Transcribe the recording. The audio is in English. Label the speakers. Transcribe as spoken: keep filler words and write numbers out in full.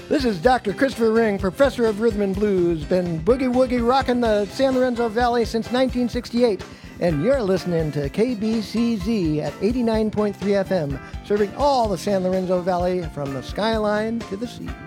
Speaker 1: This is Doctor Christopher Ring, professor of rhythm and blues. Been boogie-woogie rocking the San Lorenzo Valley since nineteen sixty-eight. And you're listening to K B C Z at eighty-nine point three F M, serving all the San Lorenzo Valley from the skyline to the sea.